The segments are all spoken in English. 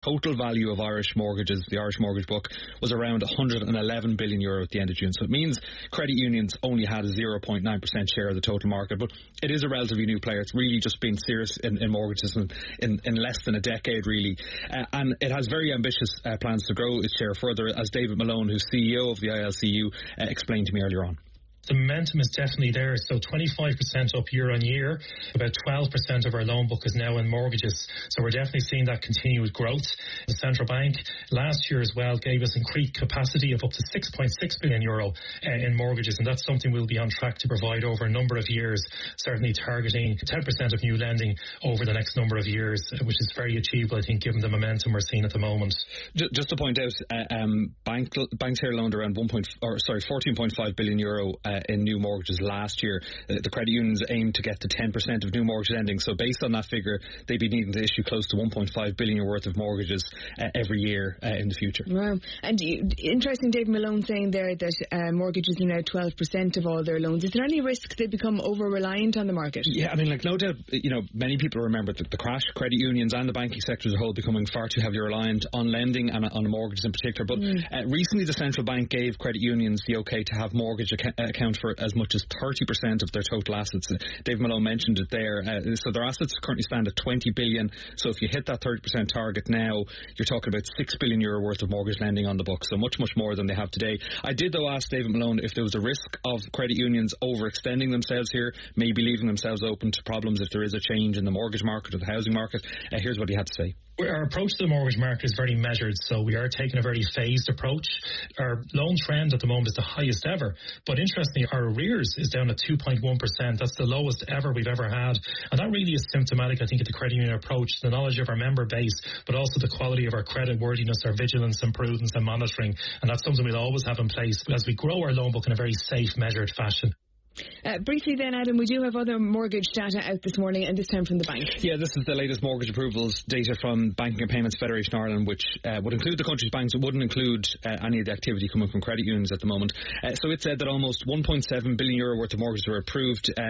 total value of Irish mortgages, the Irish mortgage book, was around €111 billion at the end of June. So it means credit unions only had a 0.9% share of the total market, but it is a relatively new player. It's really just been serious in mortgages in less than a decade, really. And it has very ambitious plans to grow its share further, as David Malone, who's CEO of the ILCU, explained to me earlier on. The momentum is definitely there. So 25% up year on year. About 12% of our loan book is now in mortgages. So we're definitely seeing that continued growth. The central bank last year as well gave us increased capacity of up to €6.6 billion in mortgages. And that's something we'll be on track to provide over a number of years, certainly targeting 10% of new lending over the next number of years, which is very achievable, I think, given the momentum we're seeing at the moment. Just to point out, banks here loaned around €14.5 billion in new mortgages last year. The credit unions aim to get to 10% of new mortgage lending. So based on that figure, they'd be needing to issue close to €1.5 billion worth of mortgages every year in the future. Wow. And interesting, Dave Malone saying there that mortgages are now 12% of all their loans. Is there any risk they become over-reliant on the market? Yeah, I mean, no doubt, many people remember the crash, credit unions and the banking sector as a whole becoming far too heavily reliant on lending and on mortgages in particular. But recently the central bank gave credit unions the okay to have mortgage account for as much as 30% of their total assets. Dave Malone mentioned it there. So their assets currently stand at 20 billion. So if you hit that 30% target now, you're talking about €6 billion worth of mortgage lending on the books. So much more than they have today. I did, though, ask David Malone if there was a risk of credit unions overextending themselves here, maybe leaving themselves open to problems if there is a change in the mortgage market or the housing market. Here's what he had to say. Our approach to the mortgage market is very measured, so we are taking a very phased approach. Our loan trend at the moment is the highest ever, but interestingly, our arrears is down at 2.1%. That's the lowest ever we've ever had, and that really is symptomatic, I think, of the credit union approach, the knowledge of our member base, but also the quality of our credit worthiness, our vigilance and prudence and monitoring, and that's something we'll always have in place as we grow our loan book in a very safe, measured fashion. Briefly then, Adam, we do have other mortgage data out this morning, and this time from the bank. Yeah, this is the latest mortgage approvals data from Banking and Payments Federation Ireland, which would include the country's banks. It wouldn't include any of the activity coming from credit unions at the moment. So it said that almost €1.7 billion worth of mortgages were approved in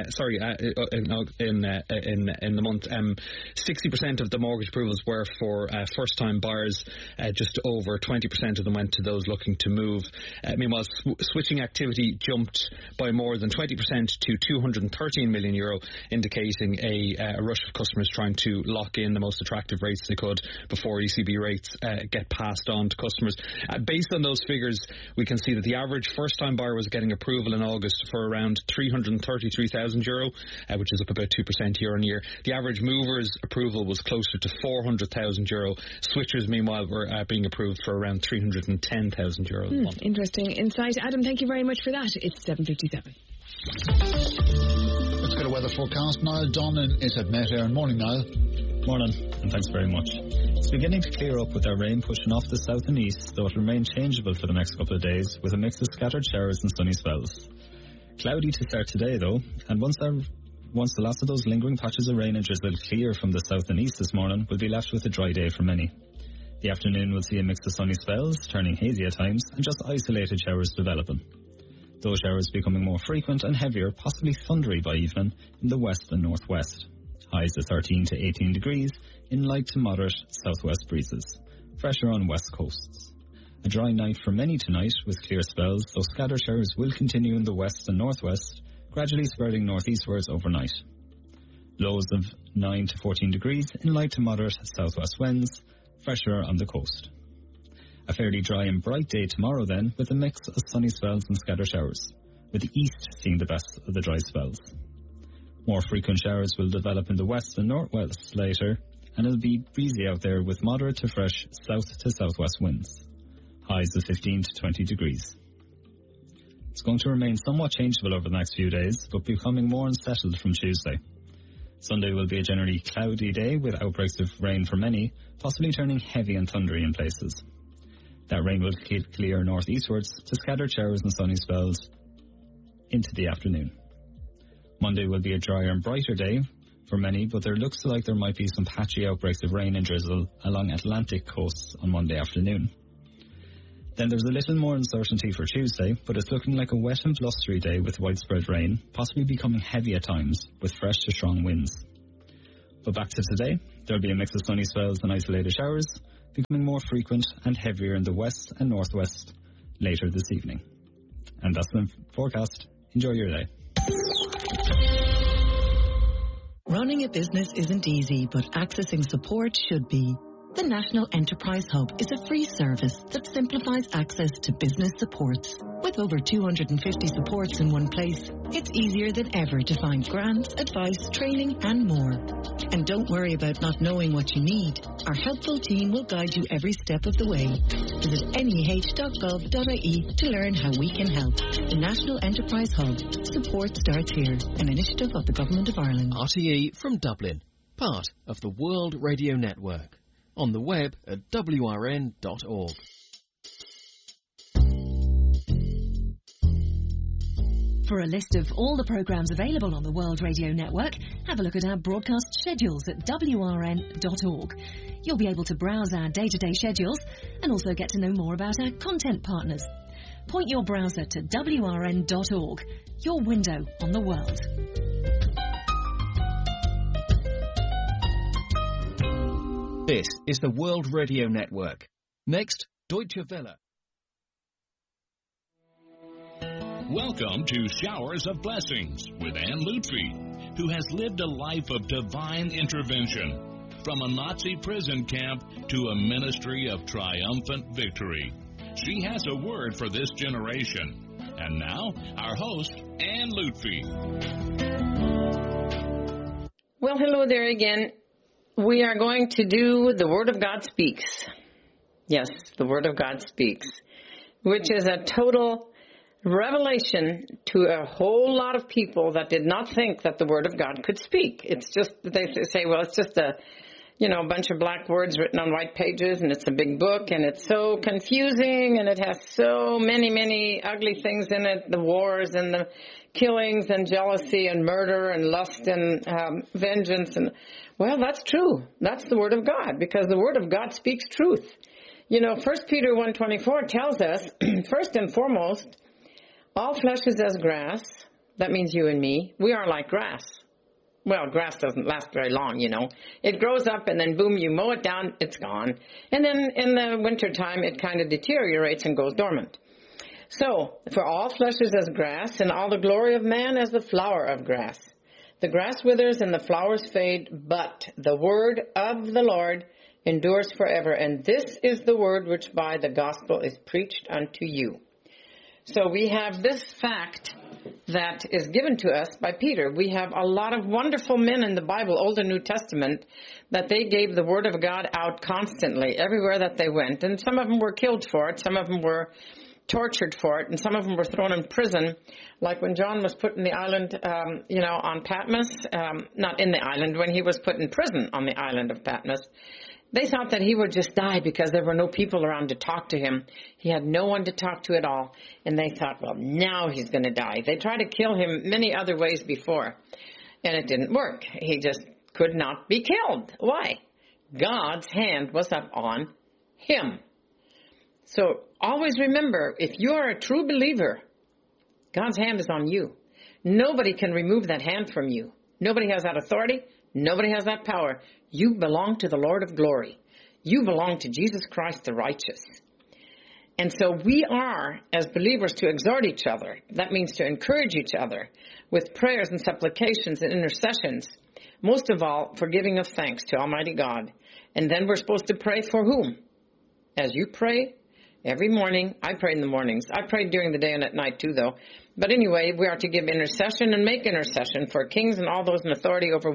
the month. 60% of the mortgage approvals were for first-time buyers. Just over 20% of them went to those looking to move. Meanwhile, switching activity jumped by more than 20% to €213 million, indicating a rush of customers trying to lock in the most attractive rates they could before ECB rates get passed on to customers. Based on those figures, we can see that the average first-time buyer was getting approval in August for around €333,000, which is up about 2% year on year. The average mover's approval was closer to €400,000. Switchers, meanwhile, were being approved for around €310,000 a month. Interesting insight. Adam, thank you very much for that. It's 7:57. Let's get a weather forecast. Niall Donnan is at Met Éireann. Morning, Niall. Morning, and thanks very much. It's beginning to clear up with our rain pushing off the south and east, though it will remain changeable for the next couple of days, with a mix of scattered showers and sunny spells. Cloudy to start today, though, and once the last of those lingering patches of rain and drizzle clear from the south and east this morning, we'll be left with a dry day for many. The afternoon will see a mix of sunny spells, turning hazy at times, and just isolated showers developing. Those showers becoming more frequent and heavier, possibly thundery by evening, in the west and northwest. Highs of 13 to 18 degrees in light to moderate southwest breezes. Fresher on west coasts. A dry night for many tonight with clear spells, though scattered showers will continue in the west and northwest, gradually spreading northeastwards overnight. Lows of 9 to 14 degrees in light to moderate southwest winds, fresher on the coast. A fairly dry and bright day tomorrow then, with a mix of sunny spells and scattered showers, with the east seeing the best of the dry spells. More frequent showers will develop in the west and northwest later, and it'll be breezy out there with moderate to fresh south to southwest winds. Highs of 15 to 20 degrees. It's going to remain somewhat changeable over the next few days, but becoming more unsettled from Tuesday. Sunday will be a generally cloudy day with outbreaks of rain for many, possibly turning heavy and thundery in places. That rain will clear northeastwards to scattered showers and sunny spells into the afternoon. Monday will be a drier and brighter day for many, but there looks like there might be some patchy outbreaks of rain and drizzle along Atlantic coasts on Monday afternoon. Then there's a little more uncertainty for Tuesday, but it's looking like a wet and blustery day with widespread rain, possibly becoming heavy at times, with fresh to strong winds. But back to today, there'll be a mix of sunny spells and isolated showers, becoming more frequent and heavier in the west and northwest later this evening. And that's the forecast. Enjoy your day. Running a business isn't easy, but accessing support should be. The National Enterprise Hub is a free service that simplifies access to business supports. With over 250 supports in one place, it's easier than ever to find grants, advice, training and more. And don't worry about not knowing what you need. Our helpful team will guide you every step of the way. Visit neh.gov.ie to learn how we can help. The National Enterprise Hub. Support starts here, an initiative of the Government of Ireland. RTE from Dublin, part of the World Radio Network. On the web at wrn.org. For a list of all the programmes available on the World Radio Network, have a look at our broadcast schedules at wrn.org. You'll be able to browse our day-to-day schedules and also get to know more about our content partners. Point your browser to wrn.org, your window on the world. This is the World Radio Network. Next, Deutsche Welle. Welcome to Showers of Blessings with Anne Lutfi, who has lived a life of divine intervention, from a Nazi prison camp to a ministry of triumphant victory. She has a word for this generation. And now, our host, Anne Lutfi. Well, hello there again. We are going to do The Word of God Speaks. Yes, The Word of God Speaks, which is a total revelation to a whole lot of people that did not think that the Word of God could speak. It's just, they say, well, it's just a bunch of black words written on white pages, and it's a big book, and it's so confusing, and it has so many, many ugly things in it, the wars and the killings and jealousy and murder and lust and vengeance. And well, that's true. That's the Word of God, because the Word of God speaks truth. 1 Peter 1:24 tells us, first and foremost, all flesh is as grass. That means you and me. We are like grass. Well, grass doesn't last very long, It grows up and then boom, you mow it down, it's gone. And then in the wintertime, it kind of deteriorates and goes dormant. So, for all flesh is as grass, and all the glory of man as the flower of grass. The grass withers and the flowers fade, but the word of the Lord endures forever. And this is the word which by the gospel is preached unto you. So we have this fact that is given to us by Peter. We have a lot of wonderful men in the Bible, Old and New Testament, that they gave the word of God out constantly, everywhere that they went. And some of them were killed for it. Some of them were tortured for it, and some of them were thrown in prison, like when John was put in the island, on Patmos, not in the island, when he was put in prison on the island of Patmos. They thought that he would just die because there were no people around to talk to him. He had no one to talk to at all, and they thought, well, now he's going to die. They tried to kill him many other ways before, and it didn't work. He just could not be killed. Why? God's hand was up on him. So always remember, if you are a true believer, God's hand is on you. Nobody can remove that hand from you. Nobody has that authority. Nobody has that power. You belong to the Lord of glory. You belong to Jesus Christ the righteous. And so we are, as believers, to exhort each other. That means to encourage each other with prayers and supplications and intercessions. Most of all, for giving of thanks to Almighty God. And then we're supposed to pray for whom? As you pray every morning. I pray in the mornings. I pray during the day and at night too, though. But anyway, we are to give intercession and make intercession for kings and all those in authority over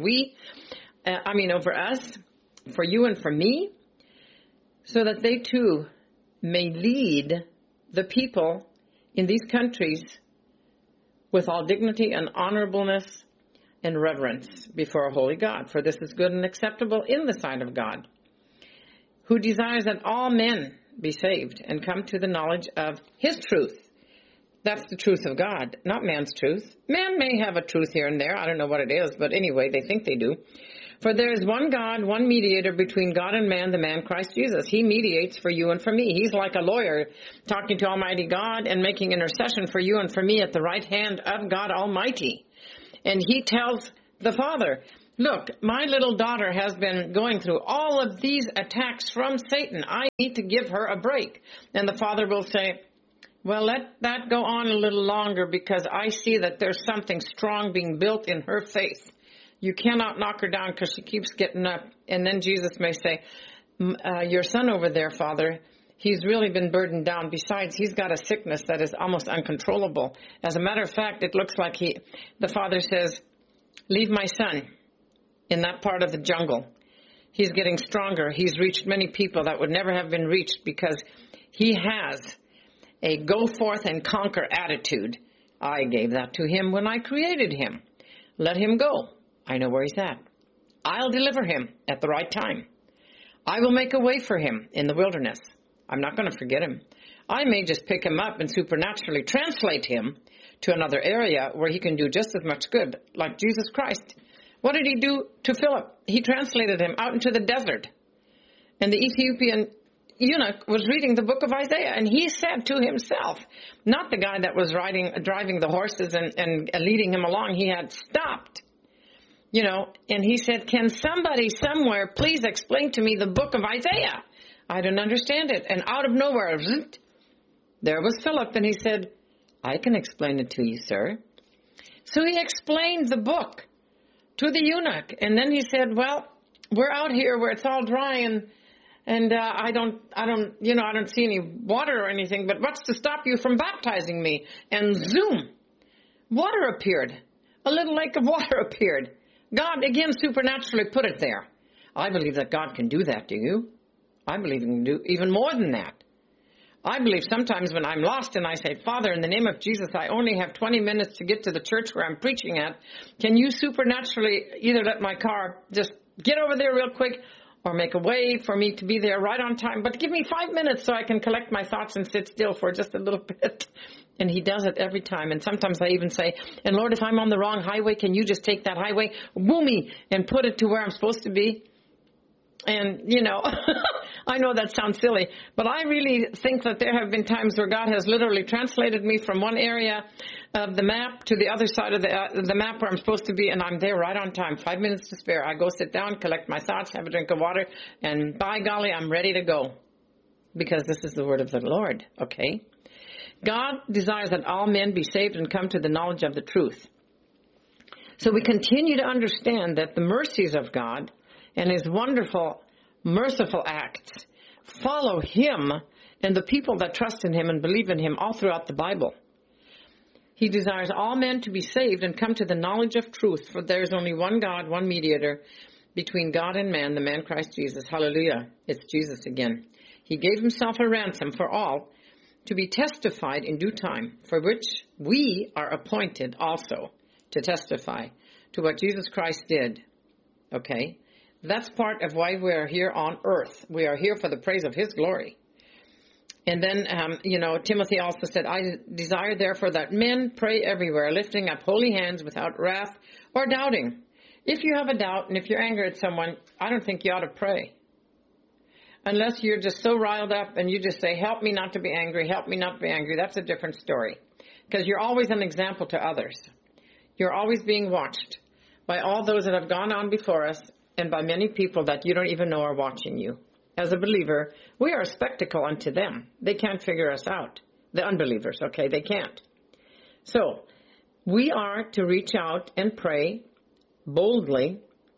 over us, for you and for me, so that they too may lead the people in these countries with all dignity and honorableness and reverence before a holy God. For this is good and acceptable in the sight of God, who desires that all men be saved and come to the knowledge of his truth. That's the truth of God, not man's truth. Man may have a truth here and there. I don't know what it is, but anyway, they think they do. For there is one God, one mediator between God and man, the man Christ Jesus. He mediates for you and for me. He's like a lawyer talking to Almighty God and making intercession for you and for me at the right hand of God Almighty. And he tells the Father, look, my little daughter has been going through all of these attacks from Satan. I need to give her a break. And the father will say, well, let that go on a little longer because I see that there's something strong being built in her faith. You cannot knock her down because she keeps getting up. And then Jesus may say, your son over there, Father, he's really been burdened down. Besides, he's got a sickness that is almost uncontrollable. As a matter of fact, it looks like the father says, leave my son in that part of the jungle. He's getting stronger. He's reached many people that would never have been reached because he has a go forth and conquer attitude. I gave that to him when I created him. Let him go. I know where he's at. I'll deliver him at the right time. I will make a way for him in the wilderness. I'm not going to forget him. I may just pick him up and supernaturally translate him to another area where he can do just as much good, like Jesus Christ. What did he do to Philip? He translated him out into the desert. And the Ethiopian eunuch was reading the book of Isaiah, and he said to himself, not the guy that was driving the horses and leading him along, he had stopped, and he said, can somebody somewhere please explain to me the book of Isaiah? I don't understand it. And out of nowhere, there was Philip, and he said, I can explain it to you, sir. So he explained the book to the eunuch, and then he said, well, we're out here where it's all dry and I don't see any water or anything, but what's to stop you from baptizing me? And zoom, water appeared. A little lake of water appeared. God, again, supernaturally put it there. I believe that God can do that, do you? I believe he can do even more than that. I believe sometimes when I'm lost and I say, Father, in the name of Jesus, I only have 20 minutes to get to the church where I'm preaching at. Can you supernaturally either let my car just get over there real quick or make a way for me to be there right on time? But give me 5 minutes so I can collect my thoughts and sit still for just a little bit. And he does it every time. And sometimes I even say, and Lord, if I'm on the wrong highway, can you just take that highway, boom, and put it to where I'm supposed to be? And, I know that sounds silly, but I really think that there have been times where God has literally translated me from one area of the map to the other side of the map where I'm supposed to be, and I'm there right on time, 5 minutes to spare. I go sit down, collect my thoughts, have a drink of water, and by golly, I'm ready to go because this is the word of the Lord, okay? God desires that all men be saved and come to the knowledge of the truth. So we continue to understand that the mercies of God and his wonderful, merciful acts follow him and the people that trust in him and believe in him all throughout the Bible. He desires all men to be saved and come to the knowledge of truth, for there is only one God, one mediator between God and man, the man Christ Jesus. Hallelujah. It's Jesus again. He gave himself a ransom for all to be testified in due time, for which we are appointed also to testify to what Jesus Christ did. Okay? That's part of why we are here on earth. We are here for the praise of his glory. And then, Timothy also said, I desire therefore that men pray everywhere, lifting up holy hands without wrath or doubting. If you have a doubt and if you're angry at someone, I don't think you ought to pray. Unless you're just so riled up and you just say, help me not to be angry, help me not to be angry. That's a different story. Because you're always an example to others. You're always being watched by all those that have gone on before us, and by many people that you don't even know are watching you. As a believer, we are a spectacle unto them. They can't figure us out. The unbelievers, okay? They can't. So, we are to reach out and pray boldly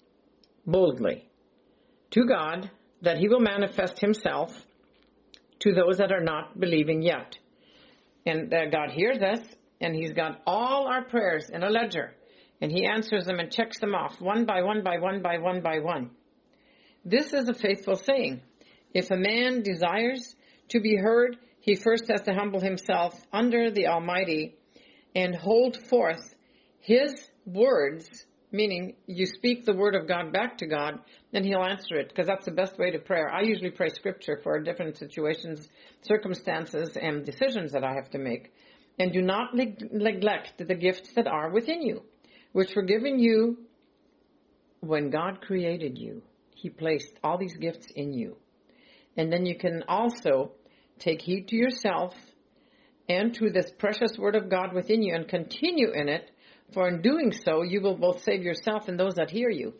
to God that he will manifest himself to those that are not believing yet. And God hears us, and he's got all our prayers in a ledger. And he answers them and checks them off one by one by one by one by one. This is a faithful saying. If a man desires to be heard, he first has to humble himself under the Almighty and hold forth his words, meaning you speak the word of God back to God, and he'll answer it, because that's the best way to pray. I usually pray scripture for different situations, circumstances, and decisions that I have to make. And do not neglect the gifts that are within you, which were given you when God created you. He placed all these gifts in you. And then you can also take heed to yourself and to this precious word of God within you and continue in it, for in doing so, you will both save yourself and those that hear you.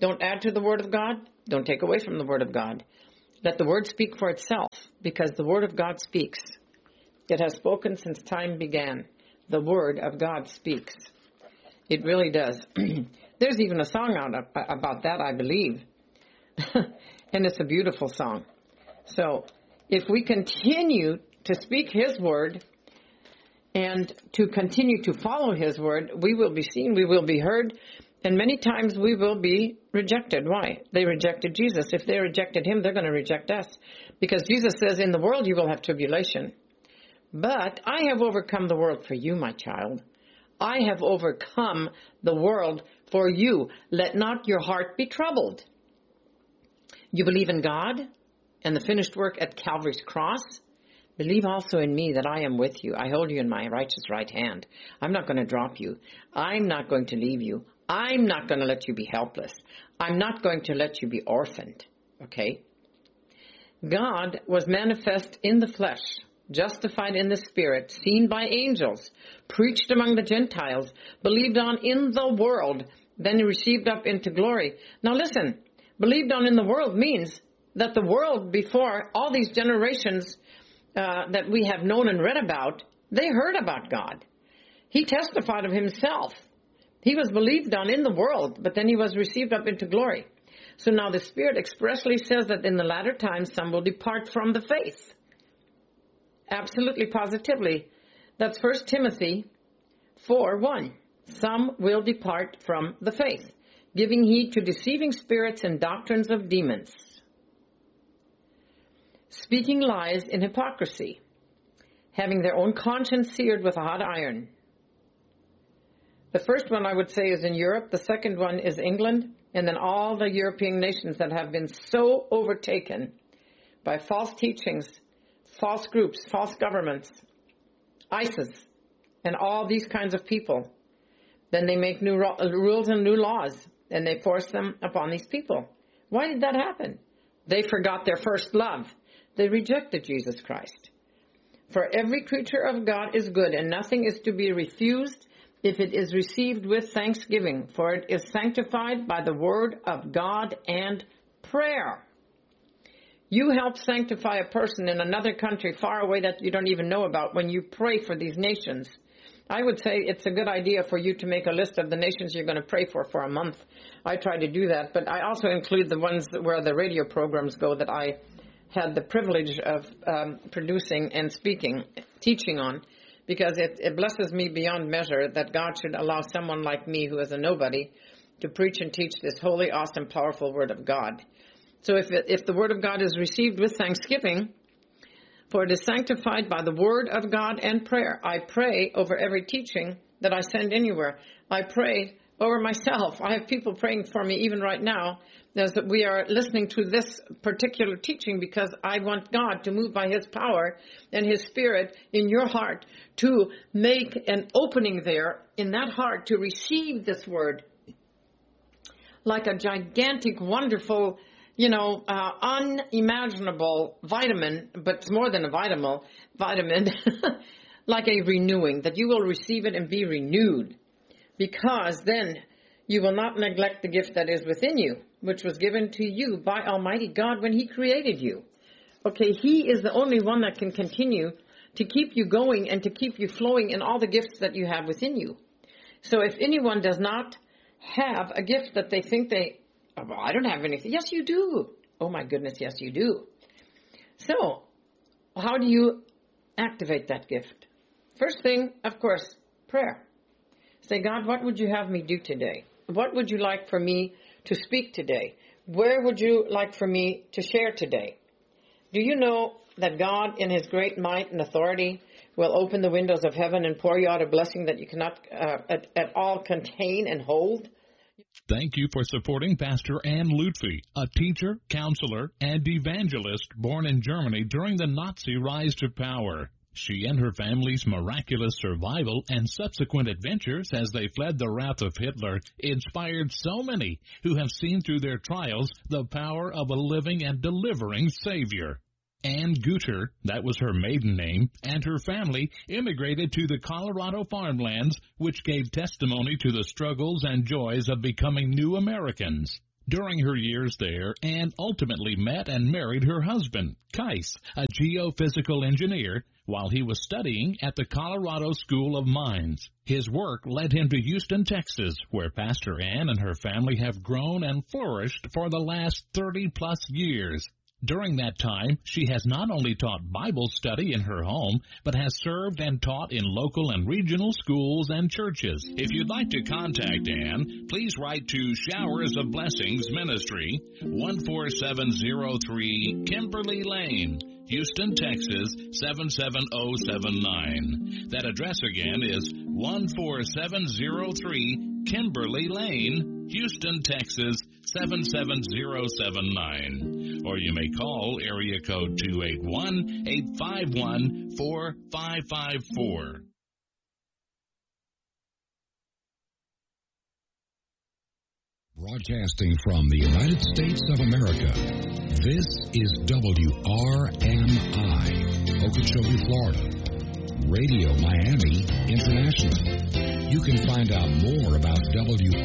Don't add to the Word of God. Don't take away from the Word of God. Let the Word speak for itself, because the Word of God speaks. It has spoken since time began. The Word of God speaks. It really does. There's even a song out about that, I believe. And it's a beautiful song. So if we continue to speak His Word and to continue to follow His Word, we will be seen, we will be heard, and many times we will be rejected. Why? They rejected Jesus. If they rejected Him, they're going to reject us. Because Jesus says, in the world you will have tribulation. But I have overcome the world for you, my child. I have overcome the world for you. Let not your heart be troubled. You believe in God and the finished work at Calvary's cross. Believe also in me that I am with you. I hold you in my righteous right hand. I'm not going to drop you. I'm not going to leave you. I'm not going to let you be helpless. I'm not going to let you be orphaned. Okay? God was manifest in the flesh, justified in the Spirit, seen by angels, preached among the Gentiles, believed on in the world, then He received up into glory. Now listen, believed on in the world means that the world before all these generations that we have known and read about, they heard about God. He testified of Himself. He was believed on in the world, but then He was received up into glory. So now the Spirit expressly says that in the latter times some will depart from the faith. Absolutely, positively. That's 1 Timothy 4:1. Some will depart from the faith, giving heed to deceiving spirits and doctrines of demons, speaking lies in hypocrisy, having their own conscience seared with a hot iron. The first one I would say is in Europe. The second one is England, and then all the European nations that have been so overtaken by false teachings, false groups, false governments, ISIS, and all these kinds of people. Then they make new rules and new laws, and they force them upon these people. Why did that happen? They forgot their first love. They rejected Jesus Christ. For every creature of God is good, and nothing is to be refused if it is received with thanksgiving, for it is sanctified by the word of God and prayer. You help sanctify a person in another country far away that you don't even know about when you pray for these nations. I would say it's a good idea for you to make a list of the nations you're going to pray for a month. I try to do that, but I also include the ones where the radio programs go that I had the privilege of producing and speaking, teaching on, because it blesses me beyond measure that God should allow someone like me, who is a nobody, to preach and teach this holy, awesome, powerful Word of God. So if the Word of God is received with thanksgiving, for it is sanctified by the Word of God and prayer. I pray over every teaching that I send anywhere. I pray over myself. I have people praying for me even right now as we are listening to this particular teaching, because I want God to move by His power and His Spirit in your heart to make an opening there in that heart to receive this Word like a gigantic, wonderful, unimaginable vitamin, but it's more than a vitamin, like a renewing, that you will receive it and be renewed, because then you will not neglect the gift that is within you, which was given to you by Almighty God when He created you. Okay, He is the only one that can continue to keep you going and to keep you flowing in all the gifts that you have within you. So if anyone does not have a gift that they think I don't have anything. Yes, you do. Oh, my goodness, yes, you do. So, how do you activate that gift? First thing, of course, prayer. Say, God, what would you have me do today? What would you like for me to speak today? Where would you like for me to share today? Do you know that God, in His great might and authority, will open the windows of heaven and pour you out a blessing that you cannot at all contain and hold? Thank you for supporting Pastor Ann Lutfi, a teacher, counselor, and evangelist born in Germany during the Nazi rise to power. She and her family's miraculous survival and subsequent adventures as they fled the wrath of Hitler inspired so many who have seen through their trials the power of a living and delivering Savior. Ann Guter, that was her maiden name, and her family immigrated to the Colorado farmlands, which gave testimony to the struggles and joys of becoming new Americans. during her years there and ultimately met and married her husband, Kais, a geophysical engineer, while he was studying at the Colorado School of Mines. His work led him to Houston, Texas, where Pastor Ann and her family have grown and flourished for the last 30-plus years. During that time, she has not only taught Bible study in her home, but has served and taught in local and regional schools and churches. If you'd like to contact Ann, please write to Showers of Blessings Ministry, 14703 Kimberly Lane, Houston, Texas, 77079. That address again is 14703 Kimberly Lane, Houston, Texas, 77079. Or you may call area code 281-851-4554. Broadcasting from the United States of America, this is WRMI, Okeechobee, Florida, Radio Miami International. You can find out more about